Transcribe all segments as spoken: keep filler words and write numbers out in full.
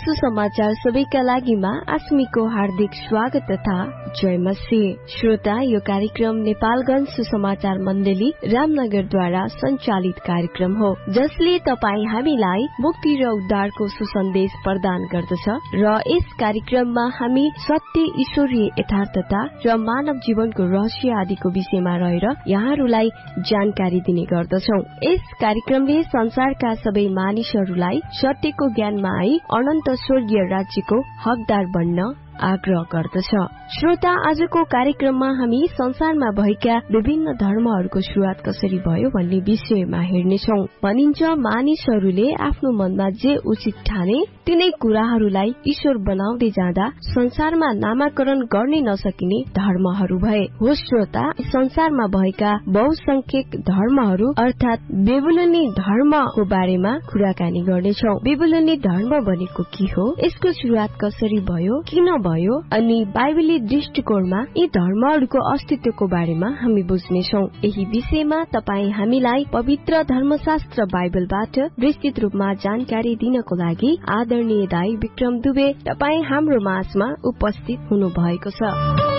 सुसमाचार सबैका लागिमा आस्मीको हार्दिक स्वागत तथा जय मसीह। श्रोता, यो कार्यक्रम नेपालगञ्ज सुसमाचार मण्डली रामनगरद्वारा सञ्चालित कार्यक्रम हो, जसले तपाई हामीलाई मुक्ति र उद्धारको सुसन्देश प्रदान गर्दछ र यस कार्यक्रममा हामी सत्य, ईश्वरीय यथार्थता र मानव जीवनको रहस्य आदिको विषयमा रहेर यहाँहरूलाई जानकारी दिने गर्दछौं। यस कार्यक्रमले संसारका सबै मानिसहरूलाई सत्यको ज्ञानमा आई अनन्त स्वर्गीय राज्यको हकदार बन्न आग्रह गर्दछ। श्रोता, आजको कार्यक्रममा हामी संसारमा भएका विभिन्न धर्महरूको शुरुआत कसरी भयो भन्ने विषयमा हेर्नेछौं। भनिन्छ, मानिसहरूले आफ्नो मनमा जे उचित ठाने तिनै कुराहरूलाई ईश्वर बनाउँदै जाँदा संसारमा नामाकरण गर्ने नसकिने धर्महरू भए। हो श्रोता, संसारमा भएका बहुसंख्यक धर्महरू अर्थात बेबुलोनी धर्मको बारेमा कुराकानी गर्नेछौं। बेबुलोनी धर्म भनेको के हो, यसको शुरुआत कसरी भयो, किन भयो, अनि बाइबली दृष्टिकोणमा यी धर्महरूको अस्तित्वको बारेमा हामी बुझ्नेछौं। यही विषयमा तपाई हामीलाई पवित्र धर्मशास्त्र बाइबलबाट विस्तृत रूपमा जानकारी दिनको लागि आदरणीय दाई विक्रम दुबे तपाई हाम्रो माझमा उपस्थित हुनु भएको छ।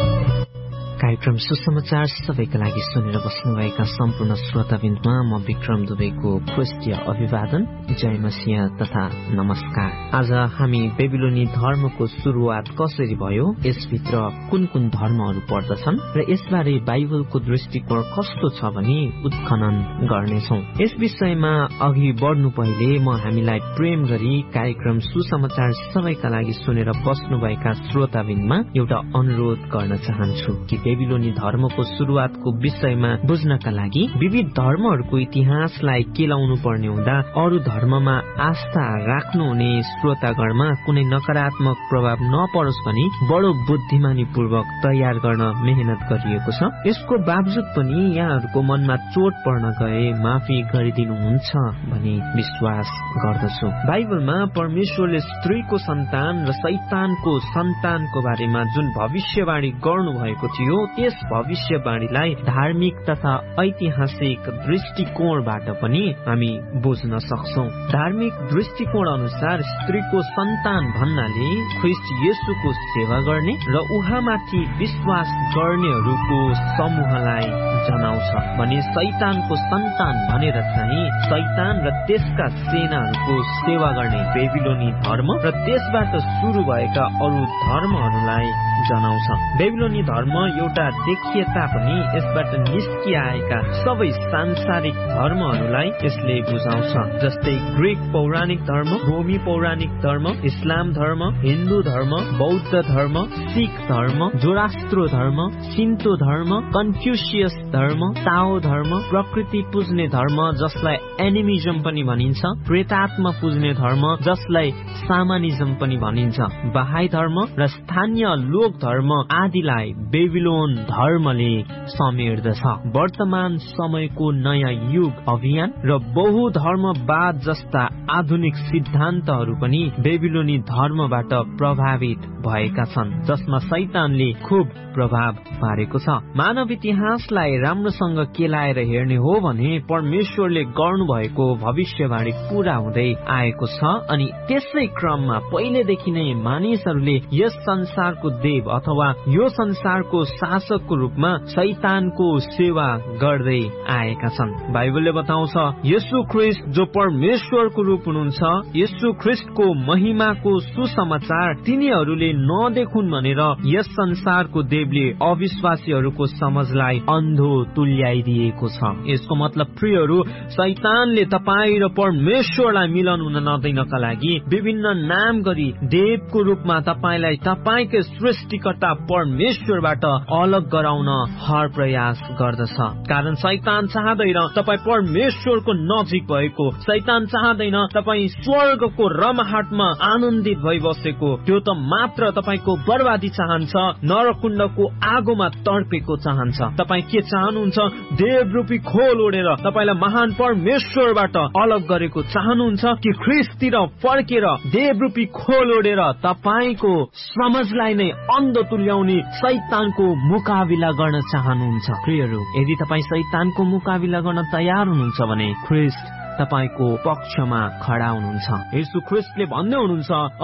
कार्यक्रम सुसमाचार सबैका लागि सुनेर बस्नुभएका सम्पूर्ण श्रोताबिन्दुमा म विक्रम दुबेको ख्रिस्टीय अभिवादन, जय मसीह तथा नमस्कार। आज हामी बेबिलोनी धर्मको शुरुआत कसरी भयो, यसभित्र कुन कुन धर्महरू पर्दछन् र यसबारे बाइबलको दृष्टिकोण कस्तो छ भनी उत्खनन गर्नेछौं। यस विषयमा अघि बढ्नु पहिले म हामीलाई प्रेम गरी कार्यक्रम सुसमाचार सबैका लागि सुनेर बस्नुभएका श्रोताबिन्दुमा एउटा अनुरोध गर्न चाहन्छु कि बेबिलोनी धर्मको शुरुआतको विषयमा बुझ्नका लागि विविध धर्महरूको इतिहासलाई केलाउनु पर्ने हुँदा अरू धर्ममा आस्था राख्नुहुने श्रोतागणमा कुनै नकारात्मक प्रभाव नपरोस् भनी बडो बुद्धिमानी पूर्वक तयार गर्न मेहनत गरिएको छ। यसको बावजुद पनि यहाँहरूको मनमा चोट पर्न गए माफी गरिदिनुहुन्छ भनी विश्वास गर्दछु। बाइबलमा परमेश्वरले स्त्रीको सन्तान र शैतानको सन्तानको बारेमा जुन भविष्यवाणी गर्नु भएको थियो, त्यस भविष्यवाणीलाई धार्मिक तथा ऐतिहासिक दृष्टिकोणबाट पनि हामी बुझ्न सक्छौं। धार्मिक दृष्टिकोण अनुसार स्त्रीको सन्तान भन्नाले ख्रिस्ट येशूको सेवा गर्ने र उहाँमाथि विश्वास गर्नेहरूको समूहलाई जनाउँछ भने शैतानको सन्तान भनेर चाहिँ शैतान र त्यसका सेनाहरूको सेवा गर्ने बेबिलोनी धर्म र त्यसबाट सुरु भएका अरू धर्महरूलाई जनाउँछ। बेबिलोनी धर्म एउटा देखिए तापनि यसबाट निस्किआएका सबै सांसारिक धर्महरूलाई यसले बुझाउँछ, जस्तै ग्रीक पौराणिक धर्म, रोमी पौराणिक धर्म, इस्लाम धर्म, हिन्दू धर्म, बौद्ध धर्म, सिख धर्म, जोरास्ट्रो धर्म, सिन्तो धर्म, कन्फ्युसियस धर्म, ताओ धर्म, प्रकृति पुज्ने धर्म जसलाई एनिमिजम पनि भनिन्छ, प्रेतात्मा पुज्ने धर्म जसलाई सामानिजम पनि भनिन्छ, बहाई धर्म र स्थानीय लोक धर्म आदिलाई बेबिलोन धर्मले समेट्दछ। वर्तमान समयको नयाँ युग अभियान र बहुधर्मवाद जस्ता आधुनिक सिद्धान्तहरू पनि बेबिलोनी धर्मबाट प्रभावित भएका छन्, जसमा शैतानले खूब प्रभाव पारेको छ। मानव इतिहासलाई राम्रोसँग केलाएर हेर्ने हो भने परमेश्वरले गर्नुभएको भविष्यवाणी पूरा हुँदै आएको छ अनि त्यसै क्रममा पहिलेदेखि नै मानिसहरूले यस संसारको देव अथवा यो संसारको शासकको रूपमा शैतानको सेवा गर्दै आएका छन्। बाइबलले बताउँछ, येशू ख्रिस्ट जो परमेश्वरको रूप हुनुहुन्छ, येशू ख्रिस्टको महिमाको सुसमाचार तिनीहरूले नदेखुन् भनेर यस संसारको देवले अविश्वासीहरूको समझलाई अन्धो तुल्याइदिएको छ। यसको मतलब प्रियहरू, शैतानले तपाईँ र परमेश्वरलाई मिलन हुन नदिनका लागि विभिन्न नाम गरी देवको रूपमा तपाईँलाई तपाईँकै सृष्टिकर्ता परमेश्वरबाट अलग गराउन हर प्रयास गर्दछ। कारण शैतान चाहँदैन तपाईँ परमेश्वरको नजिक भएको, शैतान चाहँदैन तपाईँ स्वर्गको रमाहाटमा आनन्दित भइबसेको, त्यो त मात्र तपाईँको बर्बादी चाहन्छ, नरकुण्डको आगोमा तडपेको चाहन्छ। तपाईँ के चाहनुहुन्छ? देवरूपी खोल ओढेर तपाईँलाई महान परमेश्वरबाट अलग गरेको चाहनुहुन्छ कि ख्रिस्टतिर फर्केर देवरूपी खोल ओढेर तपाईँको समझलाई नै अन्ध तुल्याउने शैतानको मुकाबिला गर्न चाहनुहुन्छ? प्रियहरू, यदि तपाईँ शैतानको मुकाबिला गर्न तयार हुनुहुन्छ भने ख्रिस्ट तपाईको पक्षमा खडा हुनुहुन्छ। येशू ख्रिस्टले भन्दै हुनुहुन्छ, अब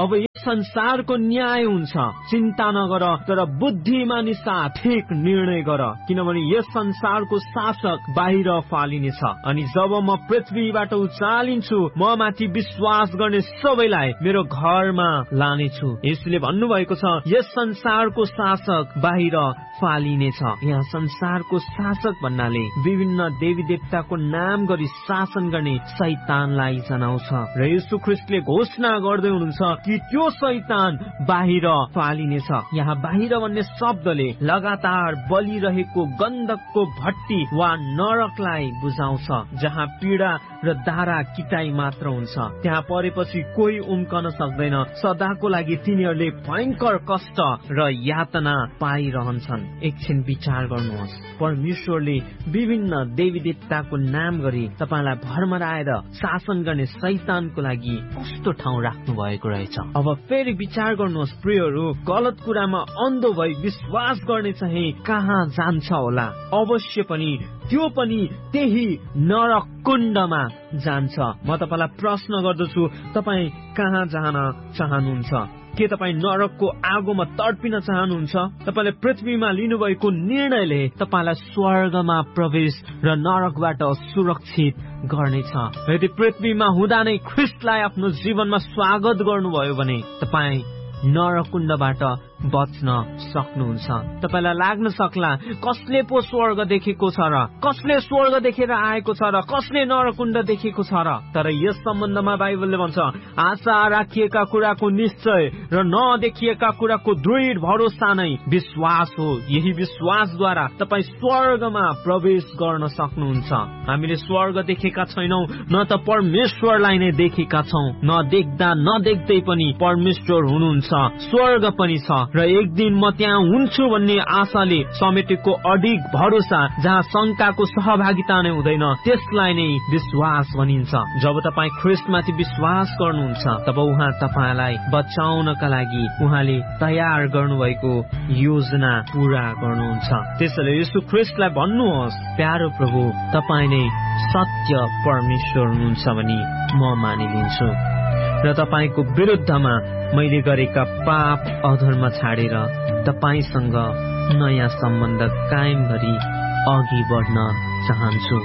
संसारको न्याय हुन्छ। चिन्ता नगर, तर बुद्धिमानी साथ ठिक निर्णय गर, किनभने यस संसारको शासक बाहिर फालिनेछ। अनि जब म पृथ्वीबाट उचालिन्छु, म माथि विश्वास गर्ने सबैलाई मेरो घरमा लानेछु। यसले भन्नुभएको छ यस संसारको शासक बाहिर फालिनेछ। यहाँ संसारको शासक भन्नाले विभिन्न देवी देवताको नाम गरी शासन गर्ने शैतानलाई जनाउँछ। र येशू ख्रीष्टले घोषणा गर्दै हुनुहुन्छ कि त्यो शैतान बाहिर फालिनेछ। यहाँ बाहिर भन्ने शब्दले लगातार बलिरहेको गन्धकको भट्टी वा नरकलाई बुझाउँछ, जहाँ पीडा र दारा किटाई मात्र हुन्छ। त्यहाँ परेपछि कोही उम्कन सक्दैन। सदाको लागि तिनीहरूले भयंकर कष्ट र यातना पाइरहन्छन्। एकछिन विचार गर्नुहोस्, परमेश्वरले विभिन्न देवी देवताको नाम गरी तपाईलाई भरमराएर शासन गर्ने शैतानको लागि कस्तो ठाउँ राख्नु भएको रहेछ। अब फेरि विचार गर्नुहोस् प्रियहरू, गलत कुरामा अन्धो भई विश्वास गर्ने चाहिँ कहाँ जान्छ होला? अवश्य पनि त्यो पनि त्यही नरक कुण्डमा जान्छ। म तपाईलाई प्रश्न गर्दछु, तपाईँ कहाँ जान चाहनुहुन्छ? के तपाईँ नरकको आगोमा तडपिन चाहनुहुन्छ? तपाईले पृथ्वीमा लिनुभएको निर्णयले तपाईलाई स्वर्गमा प्रवेश र नरकबाट सुरक्षित गर्नेछ। यदि पृथ्वीमा हुँदा नै ख्रीष्टलाई आफ्नो जीवनमा स्वागत गर्नुभयो भने तपाईँ नरकुण्डबाट बच्न सक्नुहुन्छ। तपाईलाई लाग्न सक्ला कसले पो स्वर्ग देखेको छ र, कसले स्वर्ग देखेर आएको छ र, कसले नरकुण्ड देखेको छ र? तर यस सम्बन्धमा बाइबलले भन्छ आशा राखिएका कुराको निश्चय र नदेखिएका कुराको दृढ भरोसा नै विश्वास हो। यही विश्वासद्वारा तपाईँ स्वर्गमा प्रवेश गर्न सक्नुहुन्छ। हामीले स्वर्ग देखेका छैनौं, न त परमेश्वरलाई नै देखेका छौं। नदेख्दा नदेख्दै पनि परमेश्वर हुनुहुन्छ, स्वर्ग पनि छ र एक दिन म त्यहाँ हुन्छु भन्ने आशाले समेटेको अडिग भरोसा जहाँ शंकाको सहभागिता नै हुँदैन, त्यसलाई नै विश्वास भनिन्छ। जब तपाईँ ख्रीष्टमाथि विश्वास गर्नुहुन्छ तब उहाँ तपाईलाई बचाउनका लागि उहाँले तयार गर्नुभएको योजना पूरा गर्नुहुन्छ। त्यसैले येशू ख्रीष्टलाई भन्नुहोस्, प्यारो प्रभु, तपाईँ नै सत्य परमेश्वर हुनुहुन्छ भनी म मानिलिन्छु र तपाईको विरुद्धमा मैले गरेका पाप अधर्म छाडेर तपाईसँग नयाँ सम्बन्ध कायम गरी अघि बढ्न चाहन्छु।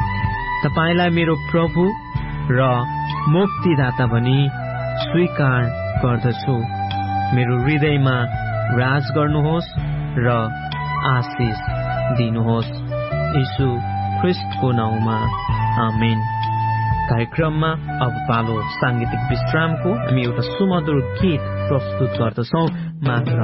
तपाईलाई मेरो प्रभु र मुक्तिदाता भनी स्वीकार गर्दछु। मेरो हृदयमा राज गर्नुहोस् र आशिष दिनुहोस्। येशू ख्रीष्टको नाउँमा आमेन। कार्यक्रममा अब पालो सांगीतिक विश्रामको। हामी एउटा सुमधुर गीत प्रस्तुत गर्दछौं। मात्र